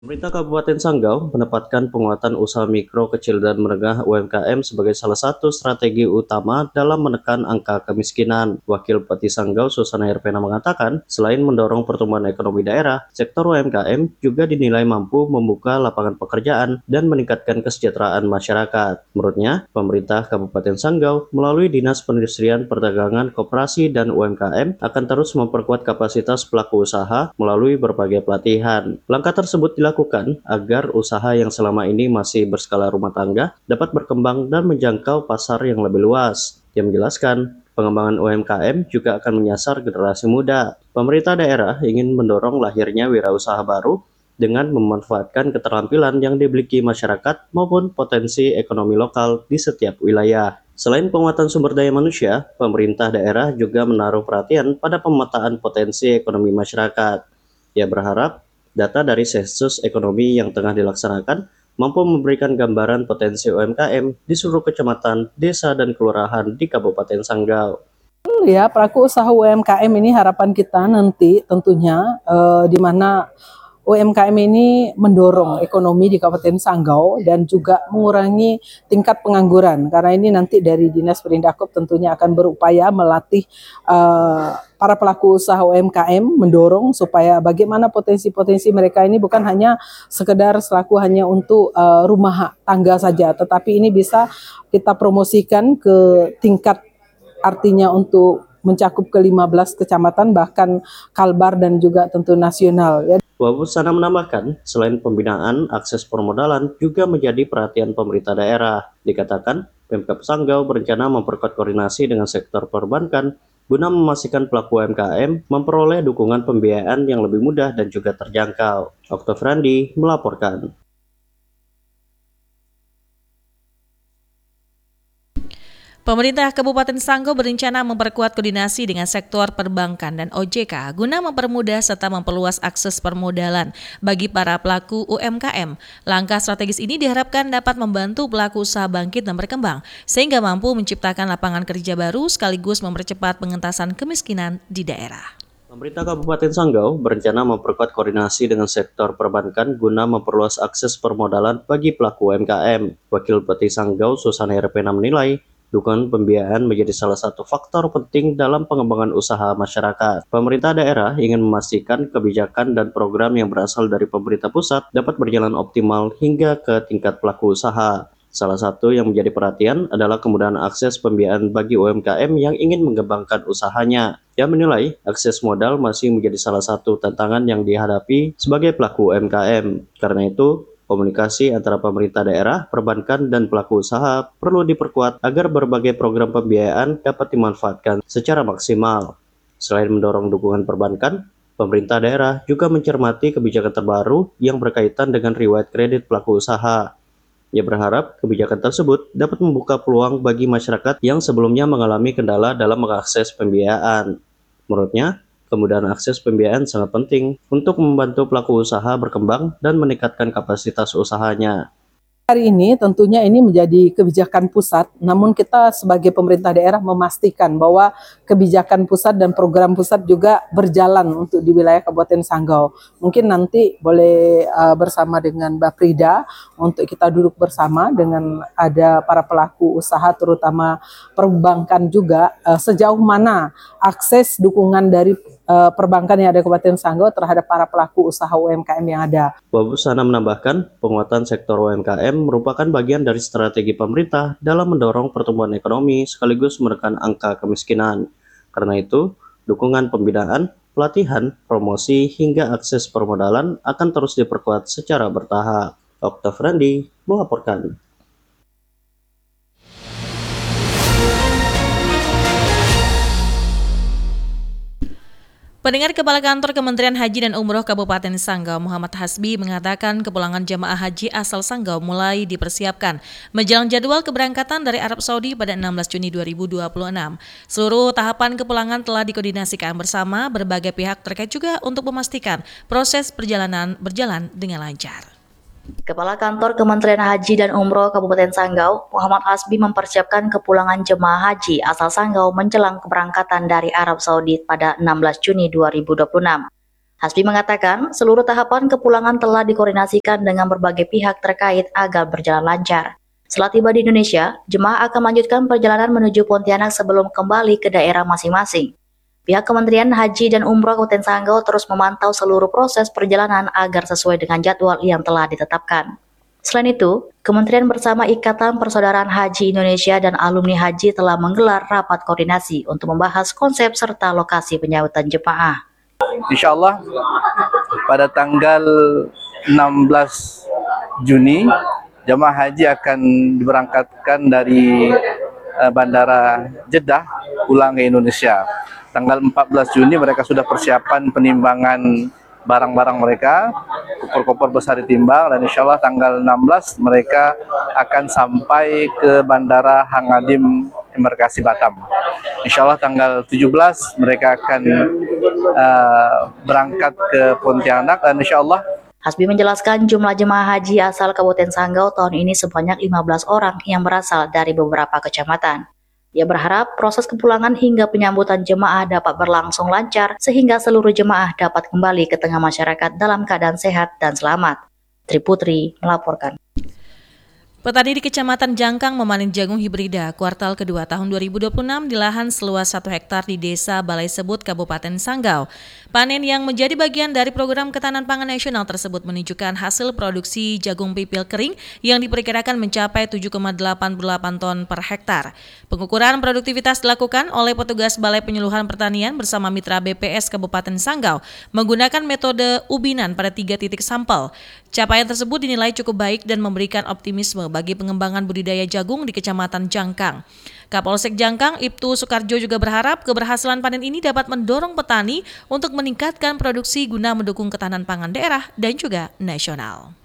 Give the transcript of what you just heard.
Pemerintah Kabupaten Sanggau menempatkan penguatan usaha mikro, kecil, dan menengah (UMKM) sebagai salah satu strategi utama dalam menekan angka kemiskinan. Wakil Bupati Sanggau, Susana Herpena, mengatakan, selain mendorong pertumbuhan ekonomi daerah, sektor UMKM juga dinilai mampu membuka lapangan pekerjaan dan meningkatkan kesejahteraan masyarakat. Menurutnya, pemerintah Kabupaten Sanggau melalui Dinas Perindustrian, Perdagangan, Koperasi, dan UMKM akan terus memperkuat kapasitas pelaku usaha melalui berbagai pelatihan. Langkah tersebut dilakukan agar usaha yang selama ini masih berskala rumah tangga dapat berkembang dan menjangkau pasar yang lebih luas. Dia menjelaskan, pengembangan UMKM juga akan menyasar generasi muda. Pemerintah daerah ingin mendorong lahirnya wirausaha baru dengan memanfaatkan keterampilan yang dimiliki masyarakat maupun potensi ekonomi lokal di setiap wilayah. Selain penguatan sumber daya manusia, pemerintah daerah juga menaruh perhatian pada pemetaan potensi ekonomi masyarakat. Ia berharap data dari sensus ekonomi yang tengah dilaksanakan mampu memberikan gambaran potensi UMKM di seluruh kecamatan, desa, dan kelurahan di Kabupaten Sanggau. Ya, pelaku usaha UMKM ini harapan kita nanti tentunya di mana UMKM ini mendorong ekonomi di Kabupaten Sanggau dan juga mengurangi tingkat pengangguran. Karena ini nanti dari Dinas Perindakop tentunya akan berupaya melatih para pelaku usaha UMKM, mendorong supaya bagaimana potensi-potensi mereka ini bukan hanya sekedar selaku hanya untuk rumah tangga saja, tetapi ini bisa kita promosikan ke tingkat, artinya untuk mencakup ke 15 kecamatan bahkan Kalbar dan juga tentu nasional ya. Wabusana menambahkan, selain pembinaan, akses permodalan juga menjadi perhatian pemerintah daerah. Dikatakan, Pemkab Sanggau berencana memperkuat koordinasi dengan sektor perbankan guna memastikan pelaku UMKM memperoleh dukungan pembiayaan yang lebih mudah dan juga terjangkau. Oktofrandi melaporkan. Pemerintah Kabupaten Sanggau berencana memperkuat koordinasi dengan sektor perbankan dan OJK guna mempermudah serta memperluas akses permodalan bagi para pelaku UMKM. Langkah strategis ini diharapkan dapat membantu pelaku usaha bangkit dan berkembang, sehingga mampu menciptakan lapangan kerja baru sekaligus mempercepat pengentasan kemiskinan di daerah. Pemerintah Kabupaten Sanggau berencana memperkuat koordinasi dengan sektor perbankan guna memperluas akses permodalan bagi pelaku UMKM. Wakil Bupati Sanggau, Susana Herpena, menilai dukungan pembiayaan menjadi salah satu faktor penting dalam pengembangan usaha masyarakat. Pemerintah daerah ingin memastikan kebijakan dan program yang berasal dari pemerintah pusat dapat berjalan optimal hingga ke tingkat pelaku usaha. Salah satu yang menjadi perhatian adalah kemudahan akses pembiayaan bagi UMKM yang ingin mengembangkan usahanya. Ia menilai akses modal masih menjadi salah satu tantangan yang dihadapi sebagai pelaku UMKM. Karena itu, komunikasi antara pemerintah daerah, perbankan, dan pelaku usaha perlu diperkuat agar berbagai program pembiayaan dapat dimanfaatkan secara maksimal. Selain mendorong dukungan perbankan, pemerintah daerah juga mencermati kebijakan terbaru yang berkaitan dengan riwayat kredit pelaku usaha. Ia berharap kebijakan tersebut dapat membuka peluang bagi masyarakat yang sebelumnya mengalami kendala dalam mengakses pembiayaan. Menurutnya, kemudahan akses pembiayaan sangat penting untuk membantu pelaku usaha berkembang dan meningkatkan kapasitas usahanya. Hari ini tentunya ini menjadi kebijakan pusat, namun kita sebagai pemerintah daerah memastikan bahwa kebijakan pusat dan program pusat juga berjalan untuk di wilayah Kabupaten Sanggau. Mungkin nanti boleh bersama dengan Mbak Prida untuk kita duduk bersama dengan ada para pelaku usaha terutama perbankan juga sejauh mana akses dukungan dari perbankan yang ada di Kabupaten Sanggau terhadap para pelaku usaha UMKM yang ada. Wabusana menambahkan, penguatan sektor UMKM merupakan bagian dari strategi pemerintah dalam mendorong pertumbuhan ekonomi sekaligus menekan angka kemiskinan. Karena itu, dukungan pembinaan, pelatihan, promosi, hingga akses permodalan akan terus diperkuat secara bertahap. Oktofrandi melaporkan. Pendengar, Kepala Kantor Kementerian Haji dan Umroh Kabupaten Sanggau Muhammad Hasbi mengatakan kepulangan jamaah haji asal Sanggau mulai dipersiapkan menjelang jadwal keberangkatan dari Arab Saudi pada 16 Juni 2026. Seluruh tahapan kepulangan telah dikoordinasikan bersama berbagai pihak terkait juga untuk memastikan proses perjalanan berjalan dengan lancar. Kepala Kantor Kementerian Haji dan Umroh Kabupaten Sanggau, Muhammad Hasbi, mempersiapkan kepulangan jemaah haji asal Sanggau menjelang keberangkatan dari Arab Saudi pada 16 Juni 2026. Hasbi mengatakan seluruh tahapan kepulangan telah dikoordinasikan dengan berbagai pihak terkait agar berjalan lancar. Setelah tiba di Indonesia, jemaah akan melanjutkan perjalanan menuju Pontianak sebelum kembali ke daerah masing-masing. Pihak Kementerian Haji dan Umroh Kabupaten Sanggau terus memantau seluruh proses perjalanan agar sesuai dengan jadwal yang telah ditetapkan. Selain itu, Kementerian bersama Ikatan Persaudaraan Haji Indonesia dan alumni haji telah menggelar rapat koordinasi untuk membahas konsep serta lokasi penyambutan jemaah. Insya Allah pada tanggal 16 Juni jemaah haji akan diberangkatkan dari Bandara Jeddah pulang ke Indonesia. Tanggal 14 Juni mereka sudah persiapan penimbangan barang-barang mereka, koper-koper besar ditimbang, dan insya Allah tanggal 16 mereka akan sampai ke Bandara Hangadim Embarkasi Batam. Insya Allah tanggal 17 mereka akan berangkat ke Pontianak, dan insya Allah Hasbi menjelaskan jumlah jemaah haji asal Kabupaten Sanggau tahun ini sebanyak 15 orang yang berasal dari beberapa kecamatan. Ia berharap proses kepulangan hingga penyambutan jemaah dapat berlangsung lancar sehingga seluruh jemaah dapat kembali ke tengah masyarakat dalam keadaan sehat dan selamat. Triputri melaporkan. Petani di Kecamatan Jangkang memanen jagung hibrida kuartal kedua tahun 2026 di lahan seluas 1 hektar di Desa Balai Sebut, Kabupaten Sanggau. Panen yang menjadi bagian dari program Ketahanan Pangan Nasional tersebut menunjukkan hasil produksi jagung pipil kering yang diperkirakan mencapai 7,88 ton per hektar. Pengukuran produktivitas dilakukan oleh petugas Balai Penyuluhan Pertanian bersama mitra BPS Kabupaten Sanggau menggunakan metode ubinan pada 3 titik sampel. Capaian tersebut dinilai cukup baik dan memberikan optimisme bagi pengembangan budidaya jagung di Kecamatan Jangkang. Kapolsek Jangkang, Ibtu Soekarjo juga berharap keberhasilan panen ini dapat mendorong petani untuk meningkatkan produksi guna mendukung ketahanan pangan daerah dan juga nasional.